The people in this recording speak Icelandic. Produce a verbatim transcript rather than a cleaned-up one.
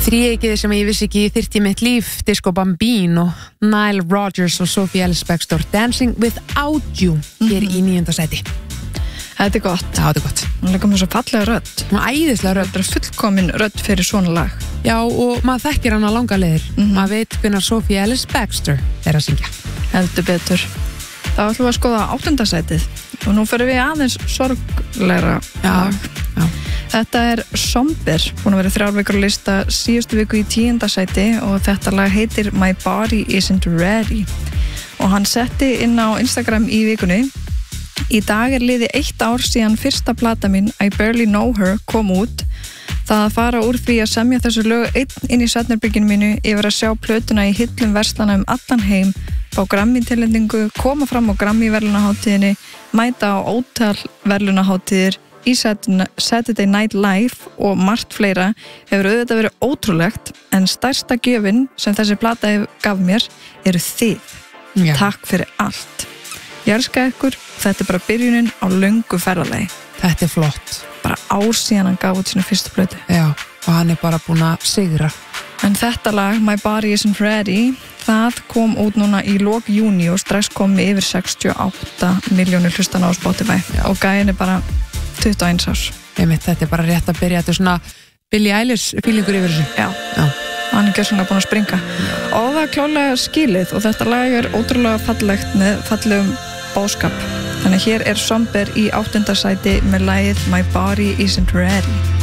Þríeykið sem ég vissi ekki þyrfti mitt líf, Disco Bambino, Nile Rodgers og Sophie Ellis-Bextor, Dancing Without You, hér í níunda sæti. Þetta er gott. Já, þetta er gott. Hún leikur með svo fallega rödd. Hún er æðislega rödd. Þetta er fullkomin rödd fyrir svona lag. Já, og maður þekkir hana langa leiðir. Mm -hmm. Maður veit hvernig Sophie Ellis-Bextor er að syngja. Heldur betur. Þá ætlum við að skoða áttunda sætið. Og nú fyrir við aðeins sorglegra lag. Já. Þetta er Somber, búin að vera þrjár vikur á lista síðustu viku í tíunda sæti og þetta lag heitir My Body Isn't Ready og hann setti inn á Instagram í vikunni: í dag er liðið eitt ár síðan fyrsta plata mín I Barely Know Her kom út. Það að fara úr því að semja þessu lög einn inn í svefnherberginu mínu yfir að sjá plötuna í hillum verslana um allan heim, fá Grammy-tilnefningu, koma fram á Grammy-verðlunaháttíðinni, mæta á ótal verðlunaháttíðir í Saturday Night Live og margt fleira hefur auðvitað verið ótrúlegt, en stærsta gjöfin sem þessi plata gaf mér eru þið. Já. Takk fyrir allt. Ég elska ykkur, þetta er bara byrjunin á löngu ferðalagi. Þetta er flott. Bara ár síðan hann gaf út sína fyrstu plötu. Já, og hann er bara búin að sigra. En þetta lag, My Body Isn't Ready, það kom út núna í lok júní og strax kom yfir sextíu og átta milljónir hlustana á Spotify. Já. Og gæin er bara tuttugu og eins árs. Einmitt, þetta er bara rétt að byrja. Þetta er svona Billie Eilish fílingur yfir þessu. Já. Já. Hann er gjörsamlega búin að springa. Já. Og það er klálega skilið og þetta lag er ótrúlega fallegt með fallegum bóðskap. Þannig hér er Somber í áttunda sæti með lagið My Body Isn't Ready.